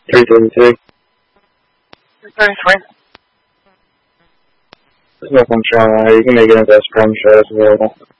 332. Very fine. There's no function on there. You can make it into a scrum shot as well.